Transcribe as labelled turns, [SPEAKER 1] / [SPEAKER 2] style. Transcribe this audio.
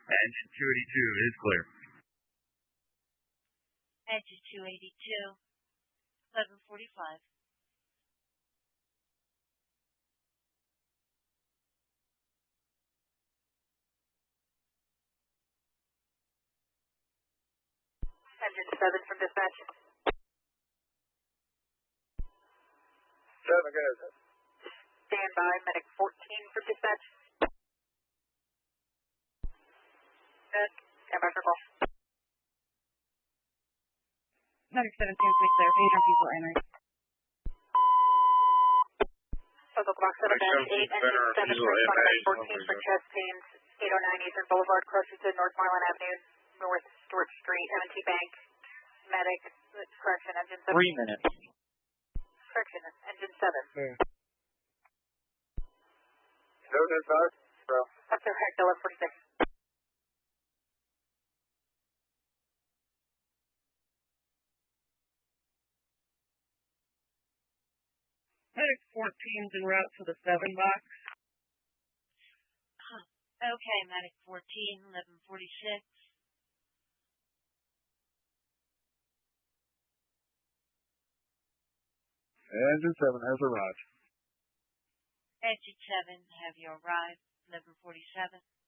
[SPEAKER 1] Engine 282 is clear.
[SPEAKER 2] Engine 282, 11:45.
[SPEAKER 3] Engine 7 from dispatch.
[SPEAKER 4] 7, go ahead.
[SPEAKER 3] Stand by, medic 14 from dispatch. Good. Stand by for call.
[SPEAKER 5] Medic 7 seems to be clear. Patient people entering.
[SPEAKER 3] Focal Box 7 dash 8, Engine 7 respond to 14 for chest pains. 809 Eastern Boulevard, closer to North Marlin Avenue, North Stewart Street, M&T Bank. Medic, correction, Engine 7.
[SPEAKER 1] 3 minutes.
[SPEAKER 3] Correction, Engine 7.
[SPEAKER 4] No, that's not. Bro.
[SPEAKER 3] Up to Hector 1146.
[SPEAKER 5] Medic 14's en route to the 7 box.
[SPEAKER 2] Okay, Medic 14, 11:46.
[SPEAKER 4] Engine 7 has arrived.
[SPEAKER 2] Engine 7, have you arrived? 11:47.